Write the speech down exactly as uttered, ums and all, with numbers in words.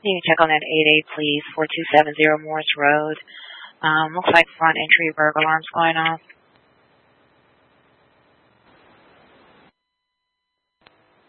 You can check on that eight eight, please, four two seven zero Morris Road. Um, looks like front entry burglar alarm's going off.